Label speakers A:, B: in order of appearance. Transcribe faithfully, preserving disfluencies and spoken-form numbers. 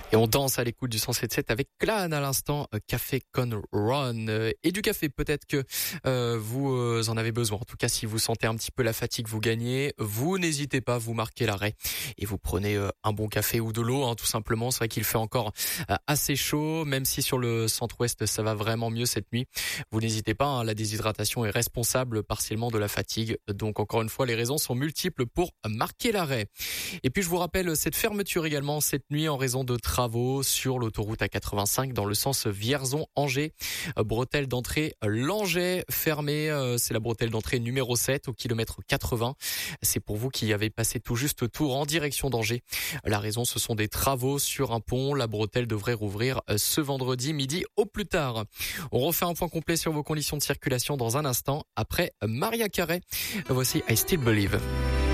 A: Et on danse à l'écoute du cent sept sept avec Clan à l'instant, Café Con Run. Et du café, peut-être que euh, vous euh, en avez besoin. En tout cas, si vous sentez un petit peu la fatigue vous gagnez, vous n'hésitez pas, vous marquez l'arrêt et vous prenez euh, un bon café ou de l'eau, hein, tout simplement. C'est vrai qu'il fait encore euh, assez chaud, même si sur le centre-ouest, ça va vraiment mieux cette nuit. Vous n'hésitez pas, hein, la déshydratation est responsable partiellement de la fatigue. Donc encore une fois, les raisons sont multiples pour marquer l'arrêt. Et puis je vous rappelle cette fermeture également cette nuit en raison de travaux sur l'autoroute A quatre-vingt-cinq dans le sens Vierzon-Angers. Bretelle d'entrée Langeais fermée, c'est la bretelle d'entrée numéro sept au kilomètre quatre-vingts. C'est pour vous qui avez passé tout juste tour en direction d'Angers. La raison, ce sont des travaux sur un pont. La bretelle devrait rouvrir ce vendredi midi au plus tard. On refait un point complet sur vos conditions de circulation dans un instant après Maria Carey. Voici I Still Believe.